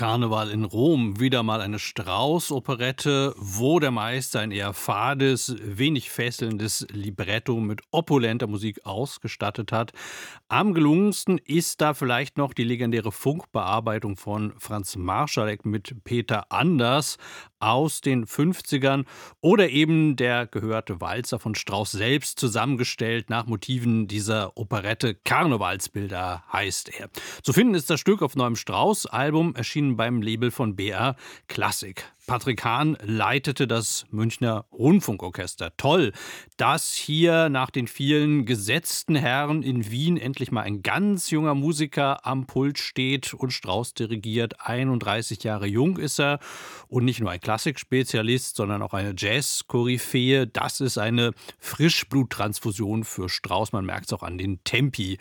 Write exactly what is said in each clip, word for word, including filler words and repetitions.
Karneval in Rom, wieder mal eine Strauß-Operette, wo der Meister ein eher fades, wenig fesselndes Libretto mit opulenter Musik ausgestattet hat. Am gelungensten ist da vielleicht noch die legendäre Funkbearbeitung von Franz Marschalek mit Peter Anders aus den fünfzigern oder eben der gehörte Walzer von Strauss selbst, zusammengestellt nach Motiven dieser Operette. Karnevalsbilder heißt er. Zu finden ist das Stück auf neuem Strauss-Album, erschienen beim Label von B R Klassik. Patrick Hahn leitete das Münchner Rundfunkorchester. Toll, dass hier nach den vielen gesetzten Herren in Wien endlich mal ein ganz junger Musiker am Pult steht und Strauss dirigiert. einunddreißig Jahre jung ist er und nicht nur ein Klassikspezialist, sondern auch eine Jazz-Koryphäe. Das ist eine Frischbluttransfusion für Strauss. Man merkt es auch an den Tempi.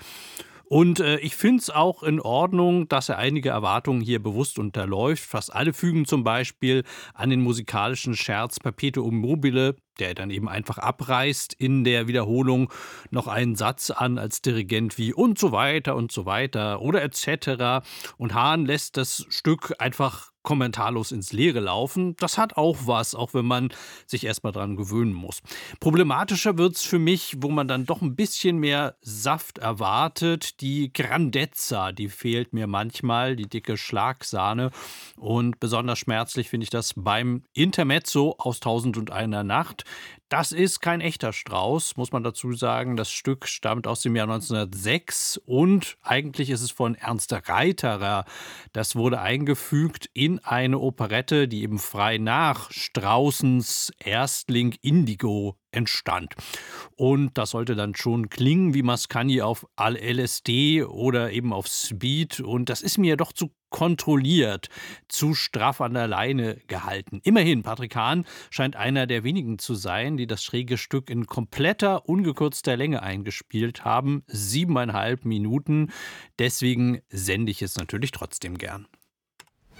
Und äh, ich finde es auch in Ordnung, dass er einige Erwartungen hier bewusst unterläuft. Fast alle fügen zum Beispiel an den musikalischen Scherz Perpetuum mobile, der dann eben einfach abreißt, in der Wiederholung noch einen Satz an als Dirigent wie und so weiter und so weiter oder et cetera. Und Hahn lässt das Stück einfach kommentarlos ins Leere laufen. Das hat auch was, auch wenn man sich erstmal dran gewöhnen muss. Problematischer wird es für mich, wo man dann doch ein bisschen mehr Saft erwartet. Die Grandezza, die fehlt mir manchmal, die dicke Schlagsahne. Und besonders schmerzlich finde ich das beim Intermezzo aus Tausend und einer Nacht. Das ist kein echter Strauss, muss man dazu sagen. Das Stück stammt aus dem Jahr neunzehnhundertsechs und eigentlich ist es von Ernst Reiterer. Das wurde eingefügt in eine Operette, die eben frei nach Straussens Erstling Indigo entstand. Und das sollte dann schon klingen wie Mascagni auf L S D oder eben auf Speed. Und das ist mir doch zu kontrolliert, zu straff an der Leine gehalten. Immerhin, Patrick Hahn scheint einer der wenigen zu sein, die das schräge Stück in kompletter, ungekürzter Länge eingespielt haben. Siebeneinhalb Minuten. Deswegen sende ich es natürlich trotzdem gern.